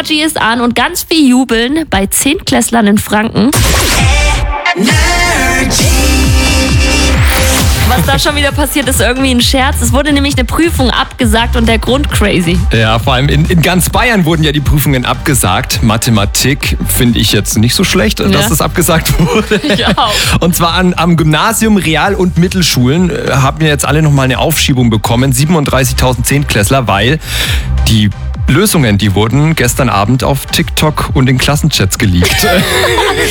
Energy ist an und ganz viel Jubeln bei 10-Klässlern in Franken. Was da schon wieder passiert, ist irgendwie ein Scherz. Es wurde nämlich eine Prüfung abgesagt und der Grund crazy. Ja, vor allem in ganz Bayern wurden ja die Prüfungen abgesagt. Mathematik finde ich jetzt nicht so schlecht, dass das abgesagt wurde. Ich auch. Und zwar am Gymnasium, Real- und Mittelschulen haben wir jetzt alle nochmal eine Aufschiebung bekommen. 37.000 Zehntklässler, weil die Lösungen, die wurden gestern Abend auf TikTok und in Klassenchats geleakt.